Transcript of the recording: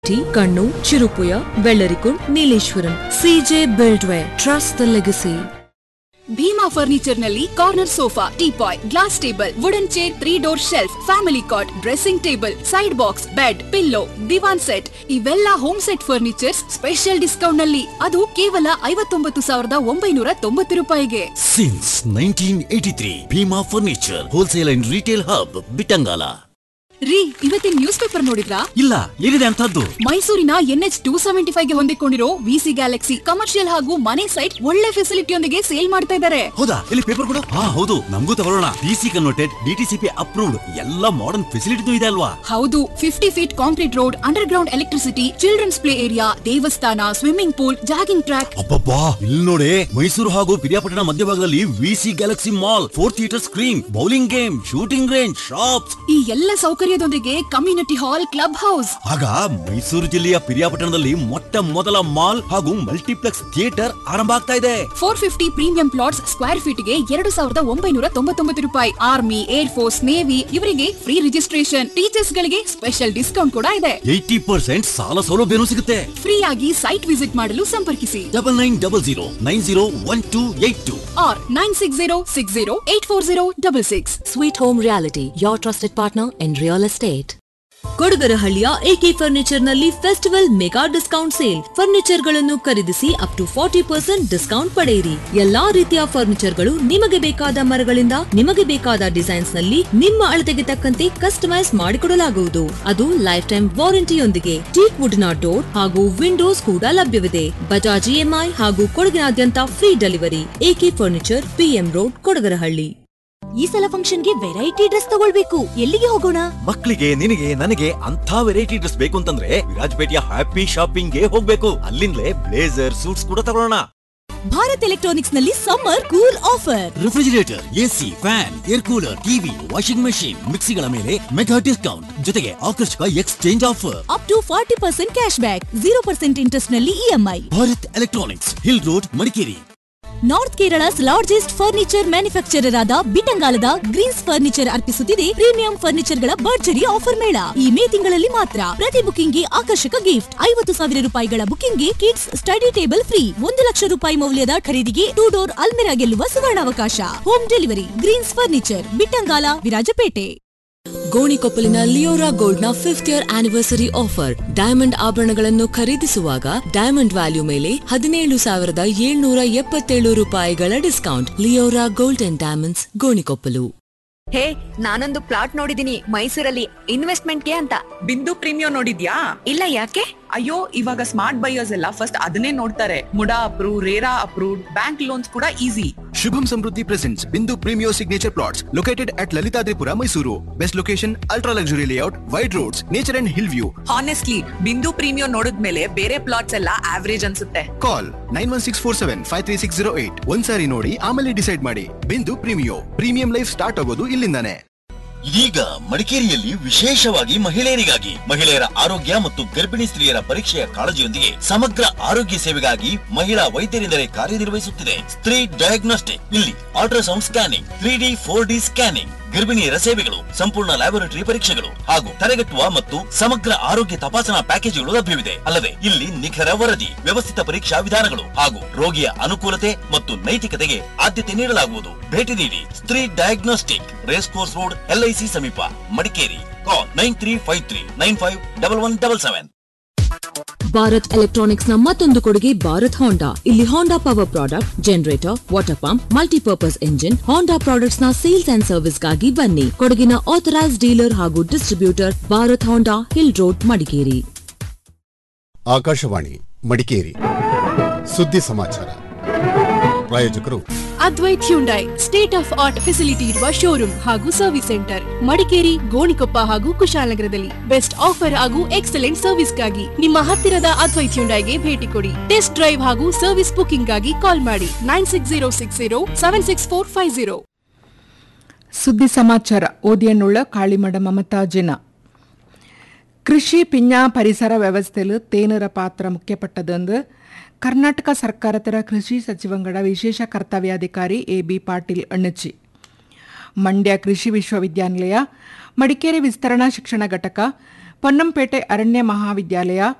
ಕಣ್ಣು, Cherupuzha, Vellarikundu, Nileshwaram. CJ ಬಿಲ್ಡ್ವೇರ್, trust the legacy. Bima furniture ನಲ್ಲಿ corner sofa, teapoy, glass table, wooden chair, 3 door shelf, family ಕಾಟ್, dressing table, side box, bed, pillow, ದಿವಾನ್ set ಇವೆಲ್ಲ home set furnitures special discount ನಲ್ಲಿ, ಅದು ಕೇವಲ 59,990 ರೂಪಾಯಿಗೆ. Since 1983 Bima furniture wholesale and retail hub, Bittangala. ರೀ, ಇವತ್ತಿನ news paper ನೋಡಿದ್ರಾ? ಇಲ್ಲ, ಏನಿದೆ ಅಂತದ್ದು? ಮೈಸೂರಿನ NH 275 ಗೆ ಹೊಂದಿಕೊಂಡಿರೋ ವಿಸಿ ಗ್ಯಾಲಕ್ಸಿ ಕಮರ್ಷಿಯಲ್ ಹಾಗೂ ಮನೆ ಸೈಟ್ ಒಳ್ಳೆ ಫೆಸಿಲಿಟಿಯೊಂದಿಗೆ ಸೇಲ್ ಮಾಡ್ತಾ ಇದ್ದಾರೆ. ಹೌದಾ? ಇಲ್ಲಿ ಪೇಪರ್ ಕೊಡು. ಹೌದು, ನಮಗೂ ತಗೊಳ್ಳೋಣ. DC ಕನ್ವರ್ಟೆಡ್, DTCP ಅಪ್ರೂವ್ಡ್, ಎಲ್ಲ ಮಾಡರ್ನ್ ಫೆಸಿಲಿಟಿ ಇದೆ ಅಲ್ವಾ? ಹೌದು, 50 feet concrete road, under ground electricity, children's play area, ದೇವಸ್ಥಾನ, ಸ್ವಿಮ್ಮಿಂಗ್ ಪೂಲ್, ಜಾಗಿಂಗ್ ಟ್ರ್ಯಾಕ್. ಅಬ್ಬಬ್ಬಾ, ಇಲ್ಲಿ ನೋಡಿ, ಮೈಸೂರು ಹಾಗೂ ಪಿರಿಯಾಪಟ್ಟಣ ಮಧ್ಯಭಾಗದಲ್ಲಿ VC Galaxy mall, 4 theatre screen, bowling game, shooting range, shops, ಈ ಎಲ್ಲ ಸೌಕರ್ಯದೊಂದಿಗೆ ಕಮ್ಯುನಿಟಿ ಹಾಲ್, ಕ್ಲಬ್ ಹೌಸ್. ಆಗ ಮೈಸೂರು ಜಿಲ್ಲೆಯ ಪಿರಿಯಾಪಟ್ಟಣದಲ್ಲಿ ಮೊಟ್ಟ ಮೊದಲ ಮಾಲ್ ಹಾಗೂ ಮಲ್ಟಿಪ್ಲೆಕ್ಸ್ ಥಿಯೇಟರ್ ಆರಂಭ ಆಗ್ತಾ ಇದೆ. 450 ಪ್ರೀಮಿಯಂ ಪ್ಲಾಟ್ಸ್ ಸ್ಕ್ವೇರ್ ಫೀಟ್ ಗೆ 2,999 ರೂಪಾಯಿ. ಆರ್ಮಿ, ಏರ್ ಫೋರ್ಸ್, ನೇವಿ ಇವರಿಗೆ ಫ್ರೀ ರಿಜಿಸ್ಟ್ರೇಷನ್. ಟೀಚರ್ಸ್ ಗಳಿಗೆ ಸ್ಪೆಷಲ್ ಡಿಸ್ಕೌಂಟ್ ಕೂಡ ಇದೆ. 80% ಸಾಲ ಸೌಲಭ್ಯನೂ ಸಿಗುತ್ತೆ. ಫ್ರೀ ಆಗಿ ಸೈಟ್ ವಿಸಿಟ್ ಮಾಡಲು ಸಂಪರ್ಕಿಸಿ 9900901282 or 9606084066. Sweet Home Reality, your trusted partner in real estate. ಕೊಡಗರಹಳ್ಳಿಯ AK furniture ನಲ್ಲಿ festival mega discount sale. Furniture ಗಳನ್ನು ಖರೀದಿಸಿ ಅಪ್ ಟು 40% ಡಿಸ್ಕೌಂಟ್ ಪಡೆಯಿರಿ. ಎಲ್ಲಾ ರೀತಿಯ ಫರ್ನಿಚರ್ ಗಳು ನಿಮಗೆ ಬೇಕಾದ ಮರಗಳಿಂದ ನಿಮಗೆ ಬೇಕಾದ ಡಿಸೈನ್ಸ್ ನಲ್ಲಿ ನಿಮ್ಮ ಅಳತೆಗೆ ತಕ್ಕಂತೆ ಕಸ್ಟಮೈಸ್ ಮಾಡಿಕೊಡಲಾಗುವುದು. ಅದು ಲೈಫ್ ಟೈಮ್ ವಾರಂಟಿಯೊಂದಿಗೆ. ಟೀಕ್ ವುಡ್ ನ ಡೋರ್ ಹಾಗೂ ವಿಂಡೋಸ್ ಕೂಡ ಲಭ್ಯವಿದೆ. ಬಜಾಜ್ EMI ಹಾಗೂ ಕೊಡಗಿನಾದ್ಯಂತ free delivery. AK furniture, PM road, Kodagarahalli. ಈ ಸಲ ಫಂಕ್ಷನ್ಗೆ ವೆರೈಟಿ ಡ್ರೆಸ್ ತಗೊಳ್ಬೇಕು. ಎಲ್ಲಿಗೆ ಹೋಗೋಣ? ಮಕ್ಕಳಿಗೆ, ನಿನಗೆ, ನನಗೆ ಅಂತ ವೆರೈಟಿ ಡ್ರೆಸ್ ಬೇಕು ಅಂತಂದ್ರೆ ವಿರಾಜಪೇಟೆಯ ಹ್ಯಾಪಿ ಶಾಪಿಂಗ್ ಗೆ ಹೋಗ್ಬೇಕು. ಅಲ್ಲಿಂದಲೇ ಬ್ಲೇಸರ್, ಸೂಟ್ಸ್ ಕೂಡ ತಗೊಳ್ಳೋಣ. ಭಾರತ್ ಎಲೆಕ್ಟ್ರಾನಿಕ್ಸ್ ನಲ್ಲಿ summer cool offer. Refrigerator, AC, fan, air cooler, TV, washing machine, ಮಿಕ್ಸಿಗಳ ಮೇಲೆ ಮೆಗಾ ಡಿಸ್ಕೌಂಟ್ ಜೊತೆಗೆ ಆಕರ್ಷಕ exchange offer. Up to 40% cash back, 0% interest ನಲ್ಲಿ EMI. Bharat electronics, hill road, Madikeri. North Kerala's largest furniture manufacturer ಆದ ಬಿಟ್ಟಂಗಾಲದ Green's furniture ಅರ್ಪಿಸುತ್ತಿದೆ premium furniture ಗಳ ಭರ್ಜರಿ offer ಮೇಳ. ಈ ಮೇ ತಿಂಗಳಲ್ಲಿ ಮಾತ್ರ. ಪ್ರತಿ ಬುಕಿಂಗ್ಗೆ ಆಕರ್ಷಕ ಗಿಫ್ಟ್. 50,000 ರೂಪಾಯಿಗಳ ಬುಕಿಂಗ್ಗೆ kids study table free. 1 lakh ರೂಪಾಯಿ ಮೌಲ್ಯದ ಖರೀದಿಗೆ 2 ಡೋರ್ ಅಲ್ಮೆರಾ ಗೆಲ್ಲುವ ಸುವರ್ಣಾವಕಾಶ. Home delivery. Green's furniture, Bittangala, Virajpet. ಗೋಣಿಕೊಪ್ಪಲಿನ Leora gold ನ 5th year anniversary offer. Diamond ಆಭರಣಗಳನ್ನು ಖರೀದಿಸುವಾಗ ಡೈಮಂಡ್ ವ್ಯಾಲ್ಯೂ ಮೇಲೆ 17,777 ರೂಪಾಯಿಗಳ discount. Leora gold and diamonds, Gonikoppal. ಹೇ, ನಾನೊಂದು ಪ್ಲಾಟ್ ನೋಡಿದೀನಿ ಮೈಸೂರಲ್ಲಿ ಇನ್ವೆಸ್ಟ್ಮೆಂಟ್ಗೆ ಅಂತ. ಬಿಂದು ಪ್ರೀಮಿಯಂ ನೋಡಿದ್ಯಾ? ಇಲ್ಲ, ಯಾಕೆ? ಅಯ್ಯೋ, ಇವಾಗ ಸ್ಮಾರ್ಟ್ ಬೈಯರ್ಸ್ ಎಲ್ಲ ಫಸ್ಟ್ ಅದನ್ನೇ ನೋಡ್ತಾರೆ. MUDA approve, RERA approved, bank loans ಕೂಡ easy. Shubham Samruddhi presents Bindu Premio Signature Plots located at Lalitadripura, Mysuru. Best location, ultra luxury layout, wide roads, nature and hill view. Honestly ಬಿಂದು premium ನೋಡಿದ್ಮೇಲೆ ಬೇರೆ plots ಎಲ್ಲ average ಅನ್ಸುತ್ತೆ. Call 9164753608. ಒಂದ್ಸಾರಿ ನೋಡಿ ಆಮೇಲೆ decide ಮಾಡಿ. ಬಿಂದು ಪ್ರೀಮಿಯೋ, ಪ್ರೀಮಿಯಂ ಲೈಫ್ ಸ್ಟಾರ್ಟ್ ಆಗೋದು ಇಲ್ಲಿಂದಾನೆ. ಈಗ ಮಡಿಕೇರಿಯಲ್ಲಿ ವಿಶೇಷವಾಗಿ ಮಹಿಳೆಯರಿಗಾಗಿ ಮಹಿಳೆಯರ ಆರೋಗ್ಯ ಮತ್ತು ಗರ್ಭಿಣಿ ಸ್ತ್ರೀಯರ ಪರೀಕ್ಷೆಯ ಕಾಳಜಿಯೊಂದಿಗೆ ಸಮಗ್ರ ಆರೋಗ್ಯ ಸೇವೆಗಾಗಿ ಮಹಿಳಾ ವೈದ್ಯರಿಂದಲೇ ಕಾರ್ಯನಿರ್ವಹಿಸುತ್ತಿದೆ ಸ್ತ್ರೀ ಡಯಾಗ್ನೋಸ್ಟಿಕ್. ಇಲ್ಲಿ ultrasound scanning, 3D 4D scanning, ಗರ್ಭಿಣಿಯರ ಸೇವೆಗಳು, ಸಂಪೂರ್ಣ ಲ್ಯಾಬೊರೇಟರಿ ಪರೀಕ್ಷೆಗಳು ಹಾಗೂ ತಡೆಗಟ್ಟುವ ಮತ್ತು ಸಮಗ್ರ ಆರೋಗ್ಯ ತಪಾಸಣಾ ಪ್ಯಾಕೇಜ್ಗಳು ಲಭ್ಯವಿದೆ. ಅಲ್ಲದೆ ಇಲ್ಲಿ ನಿಖರ ವರದಿ, ವ್ಯವಸ್ಥಿತ ಪರೀಕ್ಷಾ ವಿಧಾನಗಳು ಹಾಗೂ ರೋಗಿಯ ಅನುಕೂಲತೆ ಮತ್ತು ನೈತಿಕತೆಗೆ ಆದ್ಯತೆ ನೀಡಲಾಗುವುದು. ಭೇಟಿ ನೀಡಿ ಸ್ತ್ರೀ diagnostic, race course road, LIC ಸಮೀಪ, ಮಡಿಕೇರಿ. ಕಾಲ್ 9353951177. ಭಾರತ್ ಎಲೆಕ್ಟ್ರಾನಿಕ್ಸ್ ನ ಮತ್ತೊಂದು ಕೊಡುಗೆ ಭಾರತ್ ಹೋಂಡಾ. ಇಲ್ಲಿ ಹೋಂಡಾ power product, generator, water pump, multipurpose engine, ಹೋಂಡಾ ಪ್ರಾಡಕ್ಟ್ಸ್ ನ ಸೇಲ್ಸ್ ಅಂಡ್ ಸರ್ವಿಸ್ ಗಾಗಿ ಬನ್ನಿ. ಕೊಡಗಿನ ಆಥರೈಸ್ ಡೀಲರ್ ಹಾಗೂ ಡಿಸ್ಟ್ರಿಬ್ಯೂಟರ್ ಭಾರತ್ ಹೋಂಡಾ, ಹಿಲ್ ರೋಡ್, ಮಡಿಕೇರಿ. ಆಕಾಶವಾಣಿ ಮಡಿಕೇರಿ ಸುದ್ದಿ ಸಮಾಚಾರ. ಪ್ರಾಯೋಜಕರು Advait Hyundai, state of art facility ಇರುವ ಶೋರೂಮ್ ಹಾಗೂ ಸರ್ವಿಸ್ ಸೆಂಟರ್, ಮಡಿಕೇರಿ, ಗೋಣಿಕೊಪ್ಪ ಹಾಗೂ ಕುಶಾಲನಗರದಲ್ಲಿ. ಬೆಸ್ಟ್ ಆಫರ್ ಹಾಗೂ ಎಕ್ಸಲೆಂಟ್ ಸರ್ವಿಸ್ಗಾಗಿ ನಿಮ್ಮ ಹತ್ತಿರದ ಅದ್ವೈತ್ ಹ್ಯುಂಡೈಗೆ ಭೇಟಿ ಕೊಡಿ. ಟೆಸ್ಟ್ ಡ್ರೈವ್ ಹಾಗೂ ಸರ್ವಿಸ್ ಬುಕಿಂಗ್ ಗಾಗಿ ಕಾಲ್ ಮಾಡಿ 9606076450. ಸುದ್ದಿ ಸಮಾಚಾರ ಓದಿಯನ್ನುಳ್ಳ ಕಾಳಿಮಡ ಮಮತಾ ಜನ. ಕೃಷಿ ಪಿಂಜ ಪರಿಸರ ವ್ಯವಸ್ಥೆಲು ತೇನರ ಪಾತ್ರ ಮುಖ್ಯಪಟ್ಟದೆಂದು ಕರ್ನಾಟಕ ಸರ್ಕಾರತರ ಕೃಷಿ ಸಚಿವಂಗಡ ವಿಶೇಷ ಕರ್ತವ್ಯಾಧಿಕಾರಿ AB ಪಾಟೀಲ್ ಅಣ್ಣಚ್ಚಿ. ಮಂಡ್ಯ ಕೃಷಿ ವಿಶ್ವವಿದ್ಯಾನಿಲಯ, ಮಡಿಕೇರಿ ವಿಸ್ತರಣಾ ಶಿಕ್ಷಣ ಘಟಕ, ಪೊನ್ನಂಪೇಟೆ ಅರಣ್ಯ ಮಹಾವಿದ್ಯಾಲಯ